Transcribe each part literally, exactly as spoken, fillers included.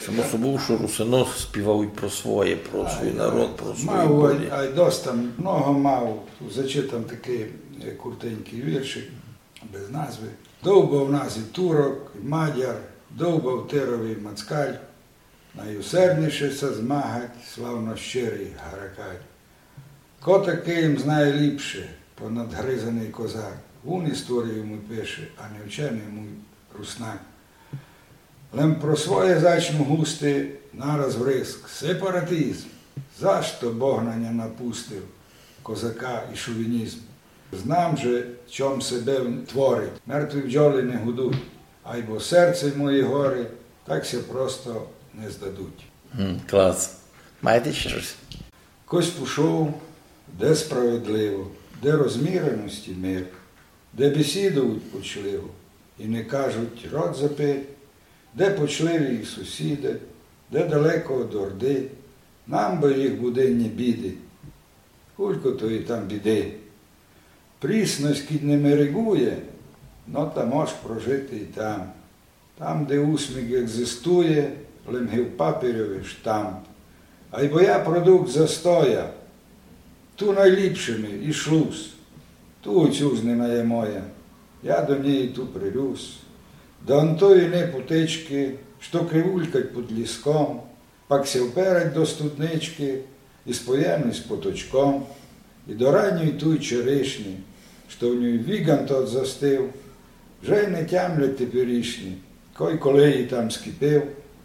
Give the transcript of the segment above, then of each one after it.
Само собою, що русинос співав і про своє, про свій народ, про свої мав, болі. а й доста много мав. Зачитам такий куртенький віршик, без назви. Довбав нас і турок, і мадяр, довбав тировий мацкаль, найусердніше се змагать, славно щирий гаракаль. Ко таким знає ліпше, понадгризаний козак, вун історію йому пише, а не вчений мій руснак. Лем про своє зачну густи, нараз вриск, сепаратизм, за що Бог на ня напустив, козака і шовінізм. Знам же, чом себе творить, мертві бджоли не гудуть, а й бо серце мої гори, так ся просто не здадуть. М, клас. Маєте ще щось? Кось пішов, де справедливо, де розміреності мир, де бесідують почливо і не кажуть рот запить, де почливі їх сусіди, де далеко од орди, нам би їх буденні біди, кулько то і там біди. Прісність кід не мерегує, но та мож прожити і там. Там, де усміх екзистує, лемгив папірьовий штамп. А й бо я продукт застоя, ту найліпшими і шлус, ту оцюзнена є моя, я до неї ту прирюс. До антої не путички, що кривулькать під ліском, пак ся вперед до студнички і споємний з поточком, і до ранньої туй черешні, що в ній віган тот застив, вже й не тямлять теперішні, кой колеї там скипив.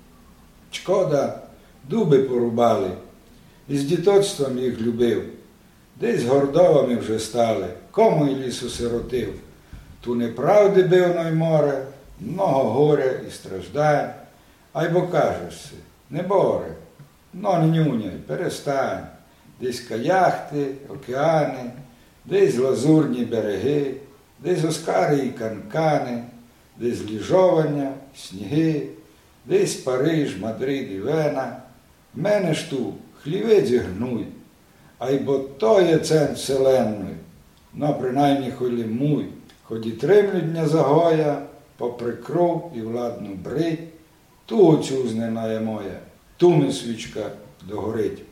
Шкода, дуби порубали, і з дітоцтвом їх любив, десь гордовами вже стали, кому й лісу сиротив. Ту неправди бив ной море, много горя і страждань, а й бо кажешся, не боре, но не нюняй, перестань. Десь каяхти, океани, десь лазурні береги, десь оскари і канкани, десь ліжовання, сніги, десь Париж, Мадрид і Вена. Мене ж ту хлівець гнуй, а й бо то є центр вселенної, но принаймні холі муй, хоч і тримлють загоя, попри кров і владну брить, ту оцюзнена є моя, ту не свічка догорить.